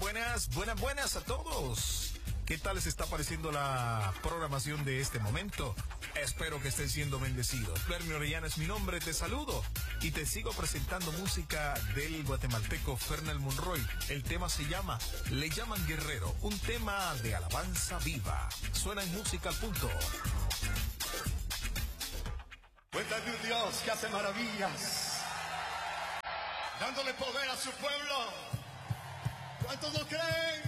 buenas a todos. ¿Qué tal les está pareciendo la programación de este momento? Espero que estén siendo bendecidos. Fermín Orellana es mi nombre, te saludo y te sigo presentando música del guatemalteco Fernel Monroy. El tema se llama Le Llaman Guerrero, un tema de alabanza viva. Suena en Música al Punto. Cuenta de un Dios que hace maravillas, dándole poder a su pueblo. ¿Cuántos lo creen?